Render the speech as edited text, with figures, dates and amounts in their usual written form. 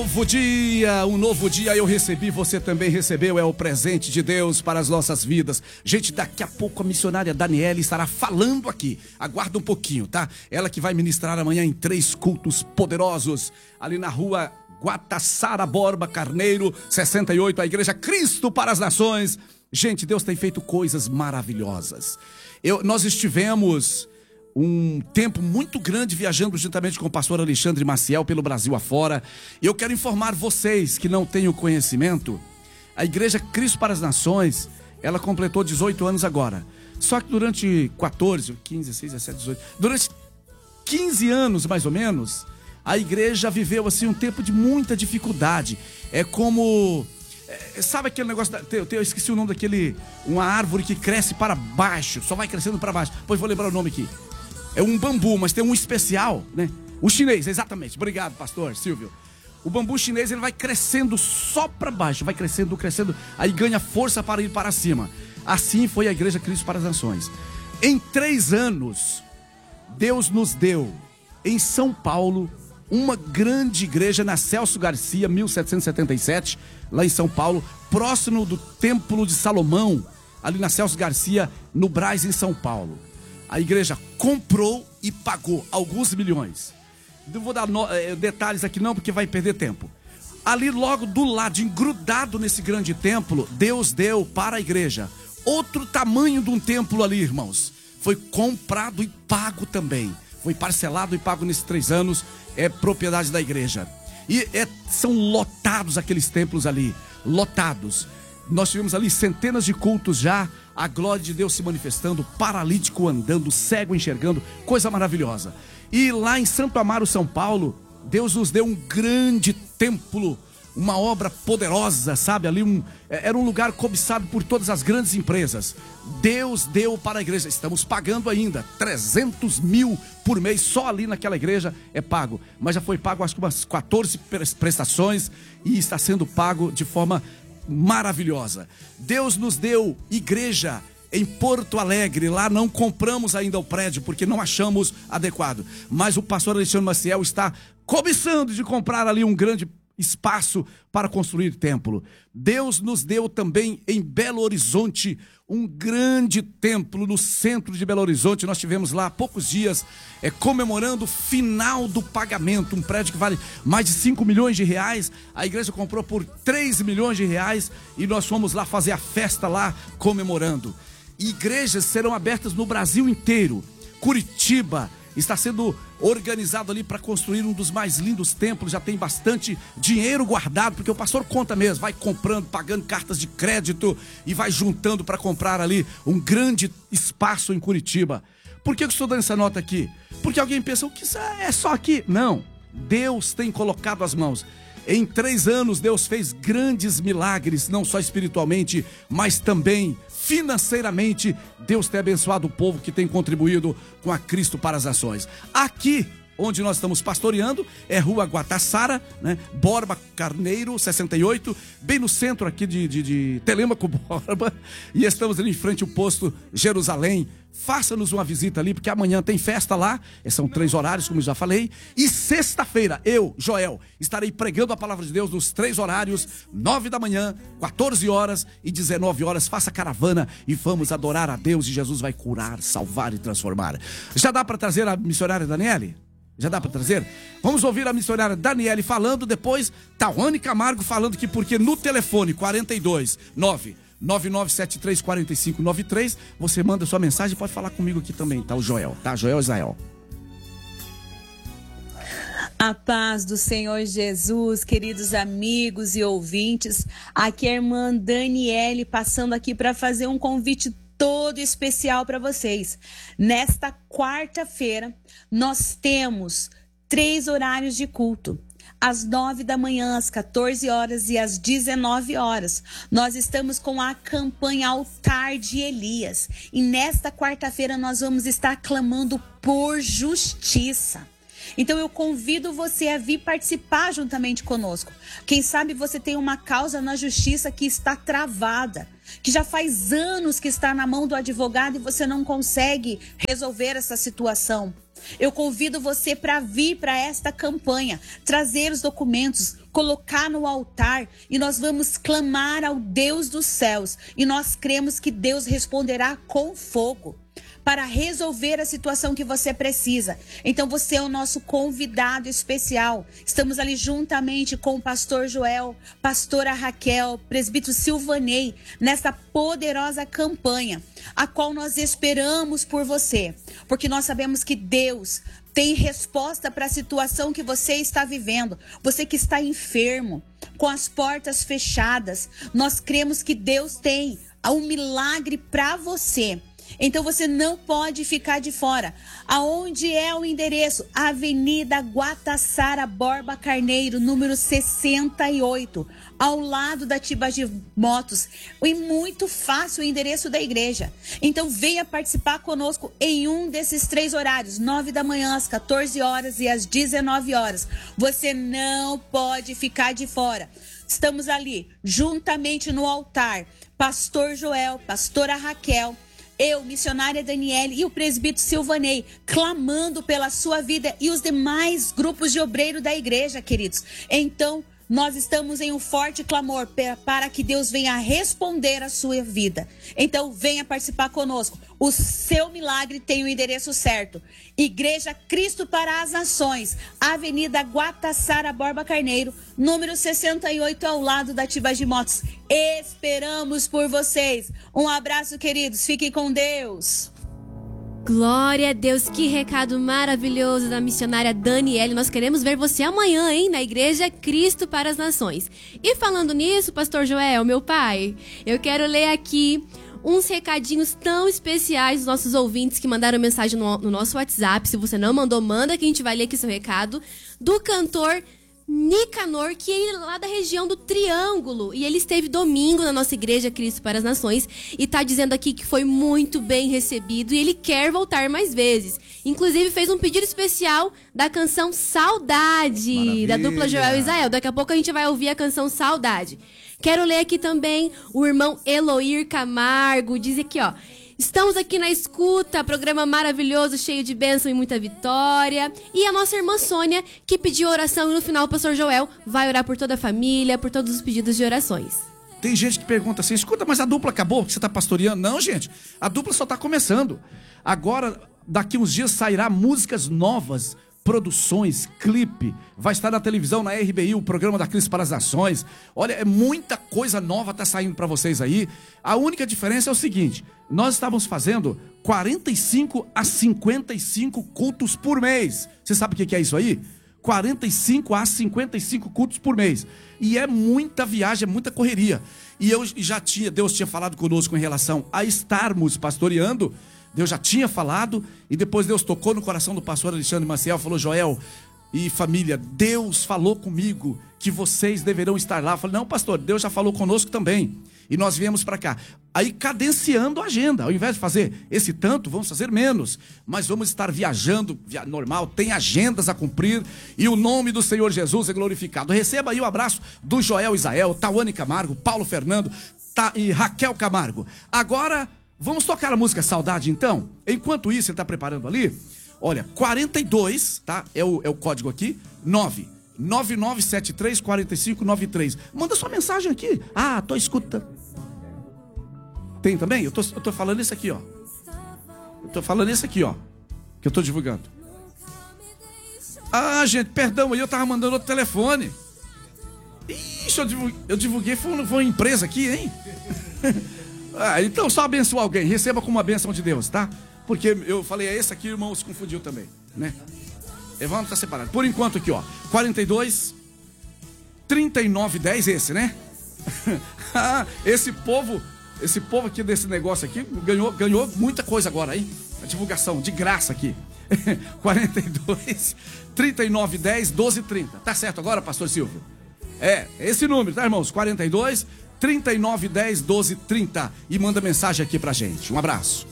Um novo dia eu recebi, você também recebeu, é o presente de Deus para as nossas vidas. Gente, daqui a pouco a missionária Daniele estará falando aqui, aguarda um pouquinho, tá? Ela que vai ministrar amanhã em 3 cultos poderosos, ali na rua Guatassara Borba Carneiro, 68, a Igreja Cristo para as Nações. Gente, Deus tem feito coisas maravilhosas. Nós estivemos um tempo muito grande viajando juntamente com o pastor Alexandre Maciel pelo Brasil afora. E eu quero informar vocês que não têm o conhecimento, a Igreja Cristo para as Nações, ela completou 18 anos agora. Só que durante 14, 15, 16, 17, 18, durante 15 anos mais ou menos, a igreja viveu assim um tempo de muita dificuldade. É como... sabe aquele negócio, eu esqueci o nome daquele, uma árvore que cresce para baixo, só vai crescendo para baixo. Pois vou lembrar o nome aqui. É um bambu, mas tem um especial, né? O chinês, exatamente. Obrigado, pastor Silvio. O bambu chinês, ele vai crescendo só para baixo, vai crescendo, crescendo, aí ganha força para ir para cima. Assim foi a Igreja Cristo para as Nações. Em 3 anos, Deus nos deu, em São Paulo, uma grande igreja na Celso Garcia, 1777, lá em São Paulo, próximo do Templo de Salomão, ali na Celso Garcia, no Brás, em São Paulo. A igreja comprou e pagou alguns milhões. Não vou dar detalhes aqui não, porque vai perder tempo. Ali logo do lado, engrudado nesse grande templo, Deus deu para a igreja outro tamanho de um templo ali, irmãos. Foi comprado e pago também. Foi parcelado e pago nesses 3 anos, é propriedade da igreja. E são lotados aqueles templos ali, lotados. Nós tivemos ali centenas de cultos já, a glória de Deus se manifestando, paralítico andando, cego enxergando, coisa maravilhosa. E lá em Santo Amaro, São Paulo, Deus nos deu um grande templo, uma obra poderosa, sabe? Ali era um lugar cobiçado por todas as grandes empresas. Deus deu para a igreja, estamos pagando ainda 300 mil por mês, só ali naquela igreja é pago. Mas já foi pago acho que umas 14 prestações e está sendo pago de forma maravilhosa. Deus nos deu igreja em Porto Alegre. Lá não compramos ainda o prédio porque não achamos adequado, mas o pastor Alexandre Maciel está cobiçando de comprar ali um grande espaço para construir templo. Deus nos deu também em Belo Horizonte um grande templo no centro de Belo Horizonte. Nós tivemos lá há poucos dias comemorando o final do pagamento, um prédio que vale mais de 5 milhões de reais. A igreja comprou por 3 milhões de reais e nós fomos lá fazer a festa lá comemorando. Igrejas serão abertas no Brasil inteiro. Curitiba está sendo organizado ali para construir um dos mais lindos templos. Já tem bastante dinheiro guardado, porque o pastor conta mesmo, vai comprando, pagando cartas de crédito e vai juntando para comprar ali um grande espaço em Curitiba. Por que eu estou dando essa nota aqui? Porque alguém pensa, o que isso é só aqui? Não, Deus tem colocado as mãos. Em 3 anos Deus fez grandes milagres, não só espiritualmente, mas também financeiramente. Deus tem abençoado o povo que tem contribuído com a Cristo para as Nações. Aqui onde nós estamos pastoreando é Rua Guatassara, né? Borba Carneiro, 68, bem no centro aqui de Telêmaco Borba, e estamos ali em frente ao posto Jerusalém. Faça-nos uma visita ali, porque amanhã tem festa lá, são 3 horários, como eu já falei, e sexta-feira, eu, Joel, estarei pregando a palavra de Deus nos 3 horários, 9 da manhã, 14 horas e 19 horas, faça caravana e vamos adorar a Deus, e Jesus vai curar, salvar e transformar. Já dá para trazer a missionária Daniele? Já dá para trazer? Vamos ouvir a missionária Daniele falando, depois Tawane Camargo falando que porque no telefone 42 999734593 você manda sua mensagem, pode falar comigo aqui também, tá? O Joel, tá? Joel Israel. A paz do Senhor Jesus, queridos amigos e ouvintes, aqui é a irmã Daniele passando aqui para fazer um convite todo especial para vocês. Nesta quarta-feira, nós temos 3 horários de culto. Às 9 da manhã, às 14 horas e às 19 horas. Nós estamos com a campanha Altar de Elias. E nesta quarta-feira nós vamos estar clamando por justiça. Então eu convido você a vir participar juntamente conosco. Quem sabe você tem uma causa na justiça que está travada, que já faz anos que está na mão do advogado e você não consegue resolver essa situação. Eu convido você para vir para esta campanha, trazer os documentos, colocar no altar e nós vamos clamar ao Deus dos céus. E nós cremos que Deus responderá com fogo para resolver a situação que você precisa. Então você é o nosso convidado especial. Estamos ali juntamente com o pastor Joel, pastora Raquel, presbítero Silvanei, nessa poderosa campanha, a qual nós esperamos por você, porque nós sabemos que Deus tem resposta para a situação que você está vivendo. Você que está enfermo, com as portas fechadas, nós cremos que Deus tem um milagre para você. Então você não pode ficar de fora. Aonde é o endereço? Avenida Guatassara Borba Carneiro, número 68, ao lado da Tibagi Motos. E muito fácil o endereço da igreja. Então venha participar conosco em um desses 3 horários, 9 da manhã, às 14 horas e às 19 horas. Você não pode ficar de fora. Estamos ali, juntamente no altar, pastor Joel, pastora Raquel, eu, missionária Daniele e o presbítero Silvanei, clamando pela sua vida e os demais grupos de obreiro da igreja, queridos. Então, nós estamos em um forte clamor para que Deus venha responder a sua vida. Então, venha participar conosco. O seu milagre tem o endereço certo. Igreja Cristo para as Nações, Avenida Guatassara Borba Carneiro, número 68, ao lado da Tibagi Motos. Esperamos por vocês. Um abraço, queridos. Fiquem com Deus. Glória a Deus, que recado maravilhoso da missionária Daniele. Nós queremos ver você amanhã, hein, na Igreja Cristo para as Nações. E falando nisso, pastor Joel, meu pai, eu quero ler aqui uns recadinhos tão especiais dos nossos ouvintes que mandaram mensagem no nosso WhatsApp. Se você não mandou, manda que a gente vai ler aqui seu recado. Do cantor Nicanor, que é lá da região do Triângulo, e ele esteve domingo na nossa Igreja Cristo para as Nações e tá dizendo aqui que foi muito bem recebido e ele quer voltar mais vezes. Inclusive fez um pedido especial da canção Saudade. Maravilha. Da dupla Joel e Israel. Daqui a pouco a gente vai ouvir a canção Saudade. Quero ler aqui também o irmão Eloir Camargo, diz aqui, ó: estamos aqui na escuta, programa maravilhoso, cheio de bênção e muita vitória. E a nossa irmã Sônia, que pediu oração, e no final o pastor Joel vai orar por toda a família, por todos os pedidos de orações. Tem gente que pergunta assim: escuta, mas a dupla acabou, que você está pastoreando? Não, gente, a dupla só está começando. Agora, daqui uns dias sairá músicas novas, produções, clipe, vai estar na televisão, na RBI, o programa da Cristo para as Nações. Olha, é muita coisa nova tá saindo para vocês aí. A única diferença é o seguinte: nós estávamos fazendo 45 a 55 cultos por mês. Você sabe o que é isso aí? 45 a 55 cultos por mês. E é muita viagem, é muita correria. E Deus tinha falado conosco em relação a estarmos pastoreando. Deus já tinha falado, e depois Deus tocou no coração do pastor Alexandre Maciel, falou: Joel e família, Deus falou comigo que vocês deverão estar lá. Eu falei: não, pastor, Deus já falou conosco também. E nós viemos para cá. Aí cadenciando a agenda, ao invés de fazer esse tanto, vamos fazer menos. Mas vamos estar viajando, normal, tem agendas a cumprir, e o nome do Senhor Jesus é glorificado. Receba aí o abraço do Joel Israel, Tawane Camargo, Paulo Fernando e Raquel Camargo. Agora vamos tocar a música Saudade, então? Enquanto isso, ele está preparando ali. Olha, 42, tá? É o código aqui, 999734593. Manda sua mensagem aqui. Ah, tô escutando. Tem também? Eu tô falando isso aqui, ó. Eu tô falando isso aqui, ó, que eu tô divulgando. Ah, gente, perdão, aí eu tava mandando outro telefone. Ixi, eu divulguei, foi uma empresa aqui, hein? Então só abençoar alguém, receba como uma bênção de Deus, tá? Porque eu falei, é esse aqui, o irmão se confundiu também, né? Evandro tá separado. Por enquanto aqui, ó, 42 3910, esse, né? Esse povo aqui desse negócio aqui ganhou muita coisa agora, hein? A divulgação de graça aqui. 42 3910 1230. Tá certo agora, pastor Silvio? É esse número, tá, irmãos? 42 3910 1230. E manda mensagem aqui pra gente. Um abraço.